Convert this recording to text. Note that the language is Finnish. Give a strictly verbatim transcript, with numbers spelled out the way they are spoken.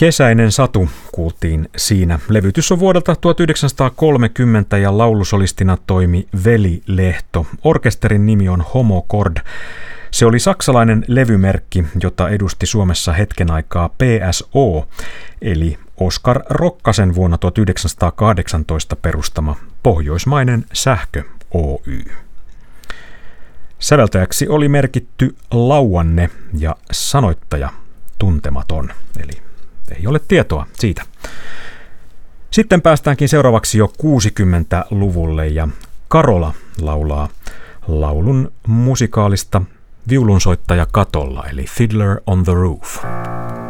Kesäinen satu kuultiin siinä. Levytys on vuodelta tuhatyhdeksänsataakolmekymmentä ja laulusolistina toimi Veli Lehto. Orkesterin nimi on Homo Chord. Se oli saksalainen levymerkki, jota edusti Suomessa hetken aikaa P S O, eli Oskar Rokkasen vuonna tuhatyhdeksänsataakahdeksantoista perustama Pohjoismainen Sähkö Oy. Säveltäjäksi oli merkitty Lauanne ja sanoittaja Tuntematon, eli ei ole tietoa siitä. Sitten päästäänkin seuraavaksi jo kuusikymmentäluvulle ja Karola laulaa laulun musikaalista Viulunsoittaja katolla, eli Fiddler on the Roof.